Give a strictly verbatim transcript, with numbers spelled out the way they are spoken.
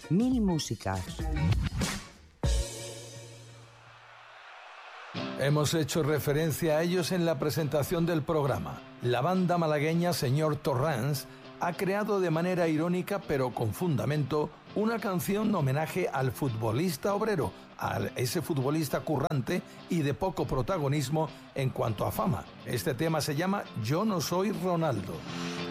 Mil músicas. Hemos hecho referencia a ellos en la presentación del programa. La banda malagueña Señor Torrans ha creado de manera irónica, pero con fundamento, una canción homenaje al futbolista obrero, a ese futbolista currante y de poco protagonismo en cuanto a fama. Este tema se llama Yo no soy Ronaldo.